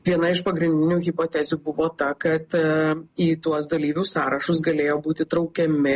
Viena iš pagrindinių hipotezių buvo ta, kad į tuos dalyvių sąrašus galėjo būti traukiami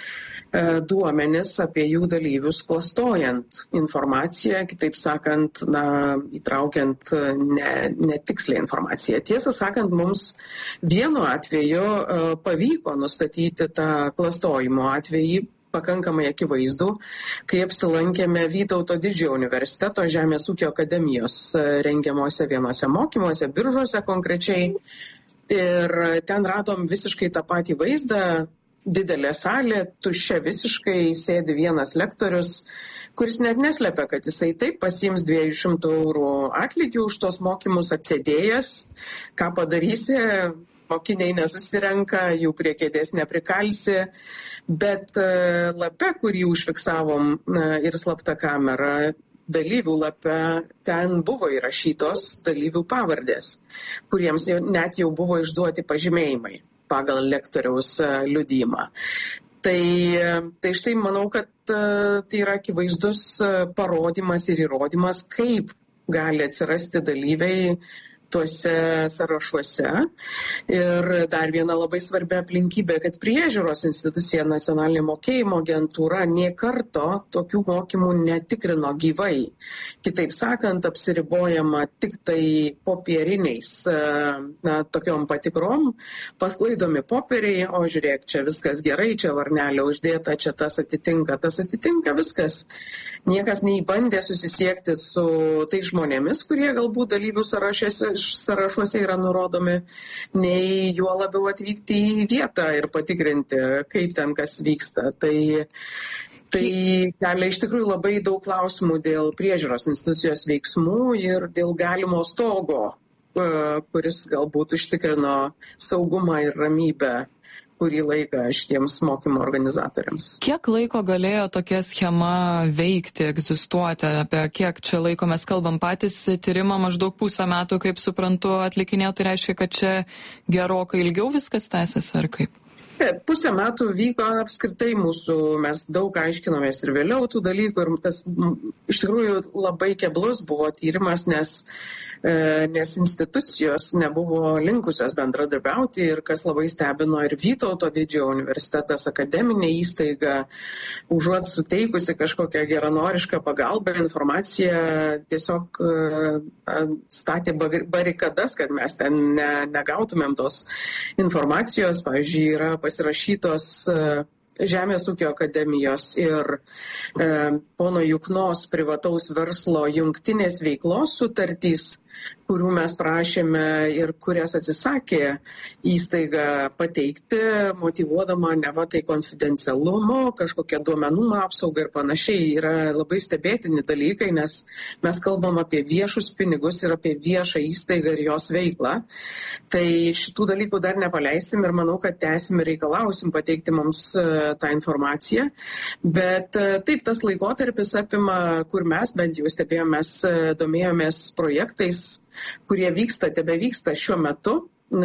duomenis apie jų dalyvius, klastojant informaciją, kitaip sakant, įtraukiant netikslią informaciją. Tiesą sakant, mums vienu atveju pavyko nustatyti tą klastojimo atvejį pakankamai akivaizdų, kai apsilankėme Vytauto Didžiojo universiteto Žemės ūkio akademijos rengiamuose vienose mokymuose, Biržuose konkrečiai. Ir ten radom visiškai tą patį vaizdą, didelė salė, tuščia visiškai, sėdi vienas lektorius, kuris net neslepia, kad jisai taip pasiims 200 eurų atlygį už tos mokymus atsėdėjęs, ką padarysi, mokiniai nesusirenka, jų prie kėdės neprikalsi, bet lape, kurį užfiksavom ir slapta kamera, dalyvių lape, ten buvo įrašytos dalyvių pavardės, kuriems net jau buvo išduoti pažymėjimai pagal lektoriaus liudijimą. Tai štai manau, kad tai yra akivaizdus parodymas ir įrodymas, kaip gali atsirasti dalyviai tuose sąrašuose. Ir dar viena labai svarbi aplinkybė, kad priežiūros institucija Nacionalinė mokėjimo agentūra nė karto tokių mokymų netikrino gyvai. Kitaip sakant, apsiribojama tik tai popieriniais tokiom patikrom, pasklaidomi popieriai, o žiūrėk, čia viskas gerai, čia varnelė uždėta, čia tas atitinka, viskas. Niekas neįbandė susisiekti su tais žmonėmis, kurie galbūt dalyvių sąrašuose yra nurodomi, nei juo labiau atvykti į vietą ir patikrinti, kaip ten kas vyksta. Tai kelia iš tikrųjų labai daug klausimų dėl priežiūros institucijos veiksmų ir dėl galimo stogo, kuris galbūt užtikrino saugumą ir ramybę kurį laiką šitiems mokymo organizatoriams. Kiek laiko galėjo tokia schema veikti, egzistuoti? Apie kiek čia laiko mes kalbam? Patys tyrimą maždaug 1,5 metų, kaip suprantu, atlikinėjo, tai reiškia, kad čia gerokai ilgiau viskas tęsiasi, ar kaip? 1,5 metų vyko apskritai mūsų, mes daug aiškinomės ir vėliau tų dalykų ir tas iš tikrųjų labai keblus buvo tyrimas, nes institucijos nebuvo linkusios bendradarbiauti ir kas labai stebino ir Vytauto Didžiojo universitetas, akademinė įstaiga, užuot suteikusi kažkokią geranorišką pagalbą, informaciją tiesiog statė barikadas, kad mes ten negautumėm tos informacijos. Pavyzdžiui, yra pasirašytos Žemės ūkio akademijos ir pono Juknos privataus verslo jungtinės veiklos sutartys, kurių mes prašėme ir kurias atsisakė įstaiga pateikti, motyvuodama neva tai konfidencialumo, kažkokią duomenų apsaugą ir panašiai. Yra labai stebėtini dalykai, nes mes kalbam apie viešus pinigus ir apie viešą įstaigą ir jos veiklą. Tai šitų dalykų dar nepaleisim ir manau, kad tęsim ir reikalausim pateikti mums tą informaciją. Bet taip, tas laikotarpis apima, kur mes bent jau stebėjomės, domėjomės projektais, kurie tebevyksta šiuo metu.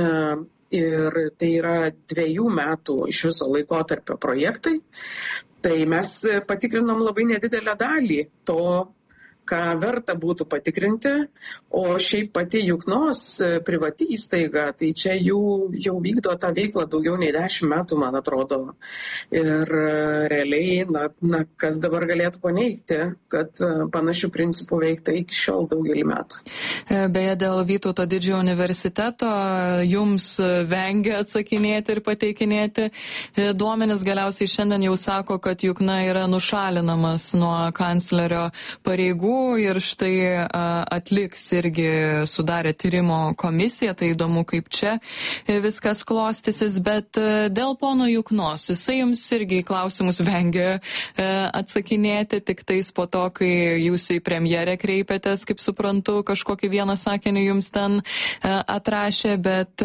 Ir tai yra 2 metų iš viso laikotarpio projektai. Tai mes patikrinom labai nedidelę dalį to, ką verta būtų patikrinti, o šiaip pati Juknos privati įstaiga, tai čia jau vykdo tą veiklą daugiau nei 10 metų, man atrodo. Ir realiai, kas dabar galėtų paneigti, kad panašių principų veikta iki šiol daugelį metų. Beje, dėl Vytauto Didžiojo universiteto jums vengia atsakinėti ir pateikinėti duomenis. Galiausiai šiandien jau sako, kad Jukna yra nušalinamas nuo kanclerio pareigų. Ir štai atliks irgi sudarė tyrimo komisiją, tai įdomu, kaip čia viskas klostysis, bet dėl pono Juknos, jisai jums irgi klausimus vengia atsakinėti, tik tais po to, kai jūs į premjerę kreipėtės, kaip suprantu, kažkokį vieną sakinį jums ten atrašė, bet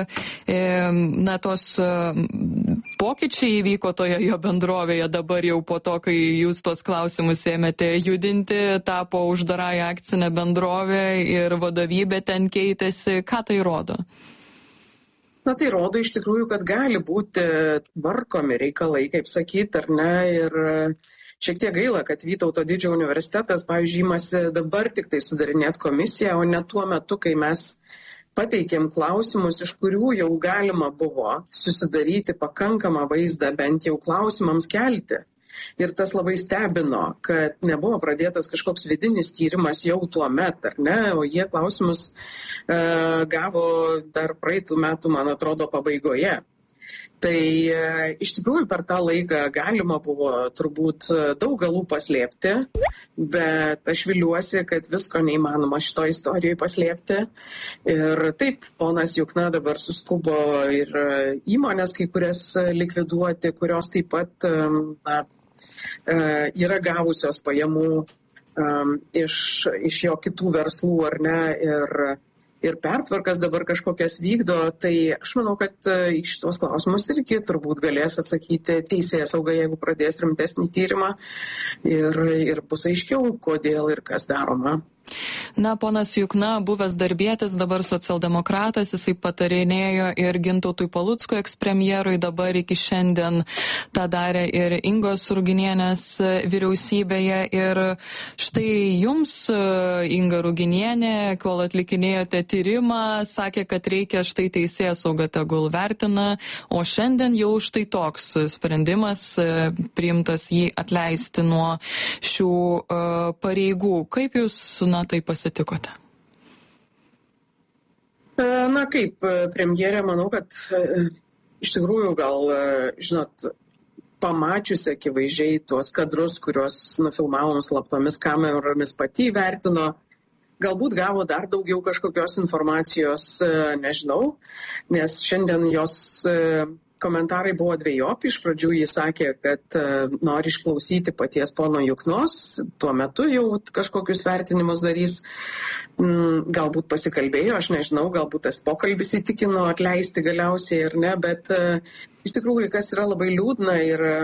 tos pokyčiai įvyko toje jo bendrovėje dabar jau po to, kai jūs tos klausimus ėmėte judinti, tapo uždarąją akcinę bendrovę ir vadovybė ten keitėsi. Ką tai rodo? Tai rodo iš tikrųjų, kad gali būti tvarkomi reikalai, kaip sakyti, ar ne. Ir šiek tiek gaila, kad Vytauto Didžiojo universitetas, pavyzdžiui, imasi dabar tik tai sudarinėti komisiją, o ne tuo metu, kai mes pateikėm klausimus, iš kurių jau galima buvo susidaryti pakankamą vaizdą bent jau klausimams kelti. Ir tas labai stebino, kad nebuvo pradėtas kažkoks vidinis tyrimas jau tuo met, ar ne, o jie klausimus gavo dar praeitų metų, man atrodo, pabaigoje. Tai iš tikrųjų per tą laiką galima buvo turbūt daug galų paslėpti, bet aš viliuosi, kad visko neįmanoma šito istorijoje paslėpti. Ir taip, ponas Jukna dabar suskubo ir įmonės kai kurias likviduoti, kurios taip pat yra gavusios pajamų iš jo kitų verslų, ar ne, ir pertvarkas dabar kažkokias vykdo, tai aš manau, kad į šitos klausimus irgi turbūt galės atsakyti teisėsauga, jeigu pradės rimtesnį tyrimą ir bus aiškiau, kodėl ir kas daroma. Na, ponas Jukna, buvęs darbietis, dabar socialdemokratas, jisai patarinėjo ir Gintautui Paluckui, ekspremjerui, dabar iki šiandien tą darė ir Ingos Ruginienės vyriausybėje. Ir štai jums, Inga Ruginienė, kol atlikinėjote tyrimą, sakė, kad reikia štai teisėsauga tegul vertina, o šiandien jau štai toks sprendimas priimtas jį atleisti nuo šių pareigų. Kaip jūs, tai pasitikote? Na kaip, premjerė, manau, kad iš tikrųjų gal, žinot, pamačiusi akivaizdžiai tuos kadrus, kuriuos nufilmavom slaptomis kameromis, pati įvertino, galbūt gavo dar daugiau kažkokios informacijos, nežinau, nes šiandien jos komentarai buvo dvejopi. Iš pradžių jis sakė, kad nori išklausyti paties pono Juknos, tuo metu jau kažkokius vertinimus darys, galbūt pasikalbėjo, aš nežinau, galbūt tas pokalbis įtikino atleisti galiausiai ir ne, bet iš tikrųjų, kas yra labai liūdna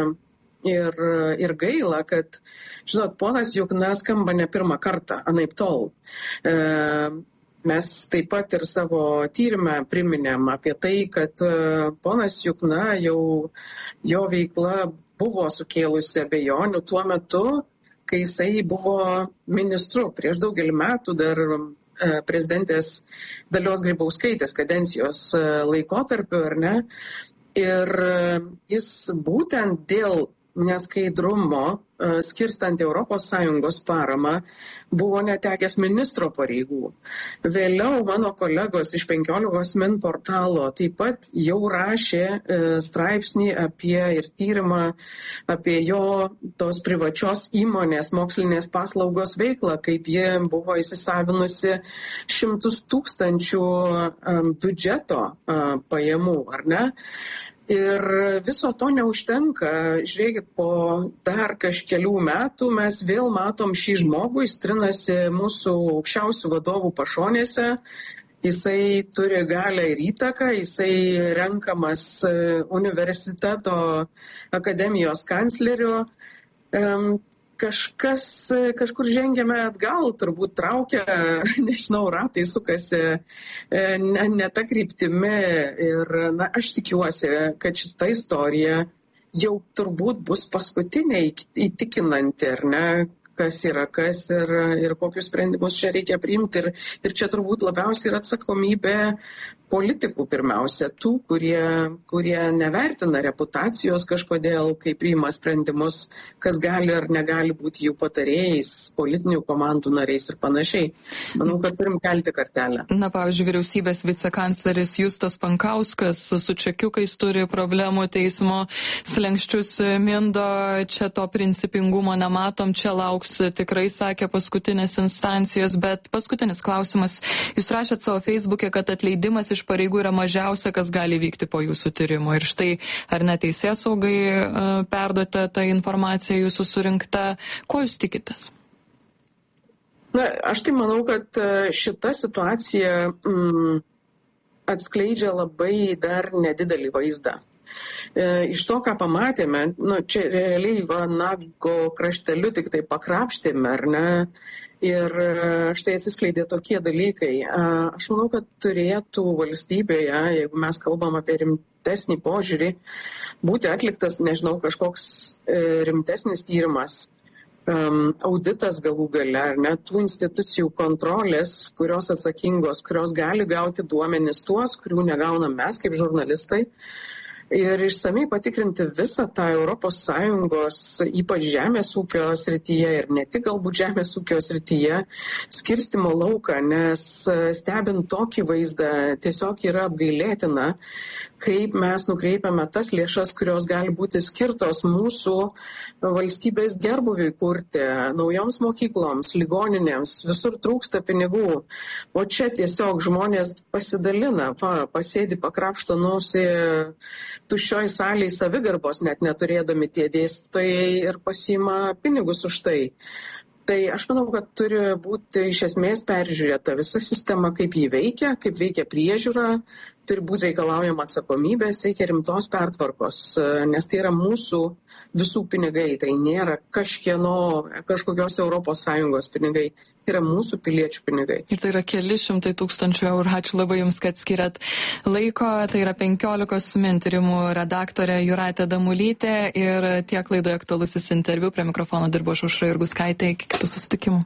ir gaila, kad, žinot, ponas Jukna skamba ne pirmą kartą, anaip tol. Mes taip pat ir savo tyrimę priminėm apie tai, kad ponas Jukna jo veikla buvo sukėlusi abejonių tuo metu, kai jisai buvo ministru prieš daugelį metų dar prezidentės Dalios Grybauskaitės kadencijos laikotarpiu, ar ne? Ir jis būtent dėl neskaidrumo, skirstant ES paramą, buvo netekęs ministro pareigų. Vėliau mano kolegos iš 15 min portalo taip pat jau rašė straipsnį ir tyrimą apie jo tos privačios įmonės mokslinės paslaugos veiklą, kaip ji buvo įsisavinusi 100 000 biudžeto pajamų, ar ne? Ir viso to neužtenka. Žiūrėkit, po dar kažkelių metų mes vėl matom šį žmogų, jis trinasi mūsų aukščiausių vadovų pašonėse, jisai turi galią ir įtaką, jisai renkamas universiteto akademijos kancleriu. Kažkur žengiame atgal, turbūt traukia, nežinau, ratai sukasi ne ta kryptimi ir aš tikiuosi, kad šita istorija jau turbūt bus paskutinė įtikinanti, ar ne, kas yra kas ir kokius sprendimus čia reikia priimti. Ir čia turbūt labiausiai yra atsakomybė politikų pirmiausia, tų, kurie nevertina reputacijos kažkodėl, kai priima sprendimus, kas gali ar negali būti jų patarėjais, politinių komandų nariais ir panašiai. Manau, kad turim kelti kartelę. Na, pavyzdžiui, vyriausybės vicekancleris Justas Pankauskas su čekiukais turi problemų, teismo slenkščius mindo, čia to principingumo nematom, čia lauks tikrai, sakė, paskutinės instancijos, bet paskutinis klausimas. Jūs rašėt savo Facebook'e, kad atleidimas iš pareigų yra mažiausia, kas gali vykti po jūsų tyrimo. Ir štai, ar neteisėsaugai perduota ta informacija jūsų surinkta? Ko jūs tikitės? Na, aš tai manau, kad šita situacija atskleidžia labai dar nedidelį vaizdą. Iš to, ką pamatėme, čia realiai nago krašteliu tik tai pakrapštėme, ar ne? Ir štai atsiskleidė tokie dalykai. Aš manau, kad turėtų valstybėje, jeigu mes kalbam apie rimtesnį požiūrį, būti atliktas, nežinau, kažkoks rimtesnis tyrimas auditas galų gale, ar ne, tų institucijų kontrolės, kurios atsakingos, kurios gali gauti duomenis tuos, kurių negaunam mes kaip žurnalistai. Ir išsamei patikrinti visą tą ES, ypač žemės ūkio srityje ir ne tik galbūt žemės ūkio srityje, skirstimo lauką, nes stebint tokį vaizdą tiesiog yra apgailėtina, kaip mes nukreipiame tas lėšas, kurios gali būti skirtos mūsų valstybės gerbūviui kurti, naujoms mokykloms, ligoninėms, visur trūksta pinigų. O čia tiesiog žmonės pasidalina, pasėdi, pakrapšto nosį tuščioj salėj savigarbos, net neturėdami tie dėstytojai ir pasiima pinigus už tai. Tai aš manau, kad turi būti iš esmės peržiūrėta visa sistema, kaip jį veikia, kaip veikia priežiūra, turi būti reikalaujama atsakomybės, reikia rimtos pertvarkos, nes tai yra mūsų visų pinigai, tai nėra kažkokios ES pinigai, tai yra mūsų piliečių pinigai. Ir tai yra keli šimtai tūkstančių eurų. Ačiū labai Jums, kad skiriat laiko. Tai yra 15 min tyrimų redaktorė Jūratė Damulytė ir tiek laidoje aktualusis interviu. Prie mikrofono dirbo Aušra Jurguskaitė. Iki kitų susitikimų.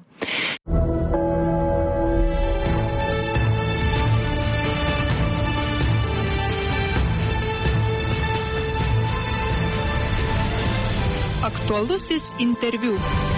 Aktualusis interviu.